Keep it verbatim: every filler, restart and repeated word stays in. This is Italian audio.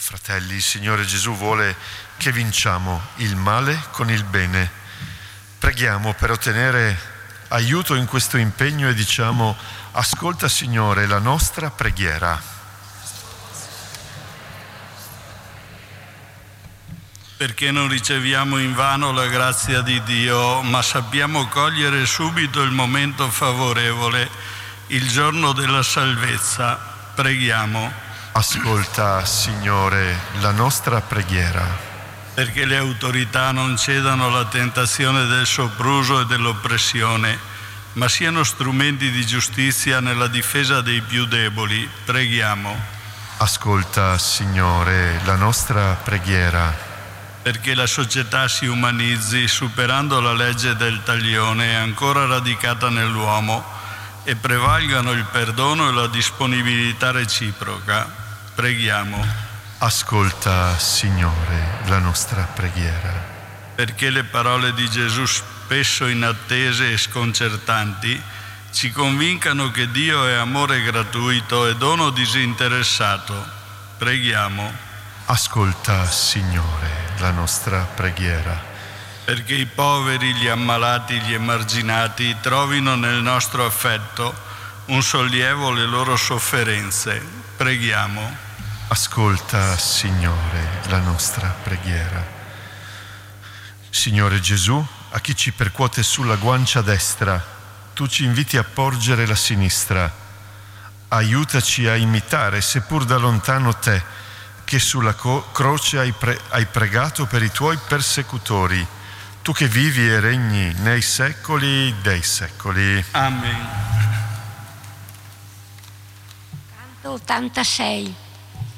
Fratelli, il Signore Gesù vuole che vinciamo il male con il bene. Preghiamo per ottenere aiuto in questo impegno e diciamo: ascolta, Signore, la nostra preghiera. Perché non riceviamo invano la grazia di Dio, ma sappiamo cogliere subito il momento favorevole, il giorno della salvezza. Preghiamo. Ascolta, Signore, la nostra preghiera. Perché le autorità non cedano alla tentazione del sopruso e dell'oppressione, ma siano strumenti di giustizia nella difesa dei più deboli. Preghiamo. Ascolta, Signore, la nostra preghiera. Perché la società si umanizzi, superando la legge del taglione ancora radicata nell'uomo, e prevalgano il perdono e la disponibilità reciproca. Preghiamo. Ascolta, Signore, la nostra preghiera. Perché le parole di Gesù, spesso inattese e sconcertanti, ci convincano che Dio è amore gratuito e dono disinteressato. Preghiamo. Ascolta, Signore, la nostra preghiera. Perché i poveri, gli ammalati, gli emarginati trovino nel nostro affetto un sollievo alle loro sofferenze. Preghiamo. Ascolta, Signore, la nostra preghiera. Signore Gesù, a chi ci percuote sulla guancia destra, tu ci inviti a porgere la sinistra. Aiutaci a imitare, seppur da lontano, te, che sulla co- croce hai, pre- hai pregato per i tuoi persecutori, tu che vivi e regni nei secoli dei secoli. Amen. Canto ottantasei.